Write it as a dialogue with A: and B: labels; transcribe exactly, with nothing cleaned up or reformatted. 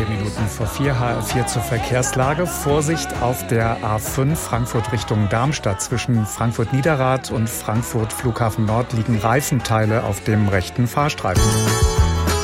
A: Vier Minuten vor vier, H R vier zur Verkehrslage. Vorsicht auf der A fünf Frankfurt Richtung Darmstadt. Zwischen Frankfurt-Niederrad und Frankfurt Flughafen Nord liegen Reifenteile auf dem rechten Fahrstreifen.